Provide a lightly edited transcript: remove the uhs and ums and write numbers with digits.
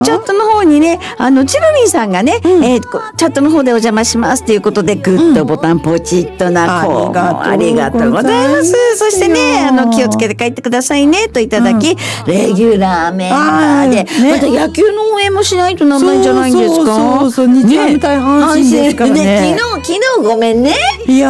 チャットの方にね、ちるみんさんがね、チャットの方でお邪魔しますということで、グッドボタンポチッとな、ありがとうございます。そしてね、気をつけて帰ってくださいね、といただき、レギュラーメンバーで、また野球の応援もしないとなんないんじゃないんですか。 そう、日ハム対阪神ですからね。 昨日ごめんね。 いや